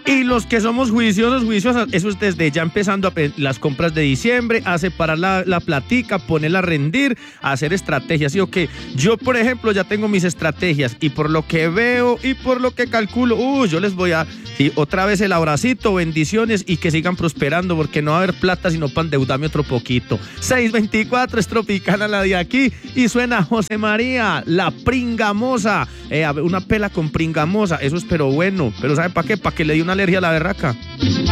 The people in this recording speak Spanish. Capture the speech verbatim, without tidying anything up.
Y los que somos juiciosos, juiciosos, eso es desde ya empezando a las compras de diciembre, a separar la, la platica, ponerla a rendir, a hacer estrategias. ¿Sí o qué? Yo, por ejemplo, ya tengo mis estrategias y por lo que veo y por lo que calculo, uh, yo les voy a, sí, otra vez el abracito, bendiciones y que sigan prosperando porque no va a haber plata sino para endeudarme otro poquito. seis veinticuatro es Tropicana la de aquí y suena José María, la pringamosa. Eh, una pela con pringamosa, eso es pero bueno, pero ¿sabe para qué? Para que le dé una alergia a la berraca.